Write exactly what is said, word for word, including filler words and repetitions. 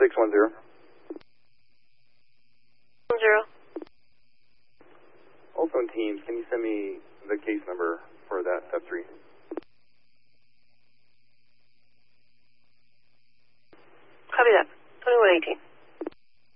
six one zero. Zero. Also in Teams, can you send me the case number for that step three? Copy that. twenty-one eighteen.